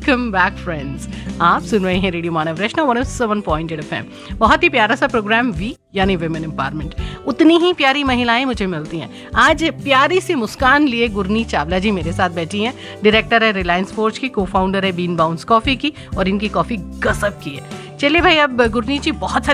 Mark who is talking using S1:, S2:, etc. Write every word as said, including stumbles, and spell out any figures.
S1: Welcome back friends. आप सुन रहे हैं रेडियो मानव रचना one O seven point eight FM. बहुत ही प्यारा सा प्रोग्राम वी यानी विमेन एम्पावरमेंट। उतनी ही प्यारी महिलाएं मुझे मिलती हैं। आज प्यारी सी मुस्कान लिए गुरनी चावला जी मेरे साथ बैठी हैं। डायरेक्टर है रिलायंस फोर्ज की, को फाउंडर है बीन बाउंस कॉफी की और इनकी कॉफी गजब की है। चलिए भाई, अब गुरनी जी बहुत